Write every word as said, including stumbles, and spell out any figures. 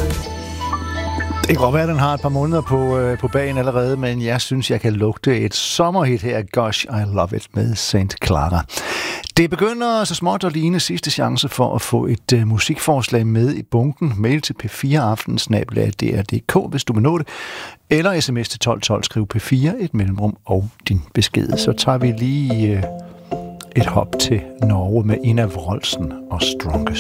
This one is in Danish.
Det kan godt være, at den har et par måneder på, øh, på bagen allerede, men jeg synes, jeg kan lugte et sommerhit her. Gosh, I love it med Saint Clara. Det begynder så småt at ligne sidste chance for at få et øh, musikforslag med i bunken. Mail til p fire aften snabel-a d r punktum d k, hvis du vil nå det. Eller sms til tolv tolv, skriv P fire, et mellemrum og din besked. Så tager vi lige øh, et hop til Norge med Ina Wroldsen og Strongest.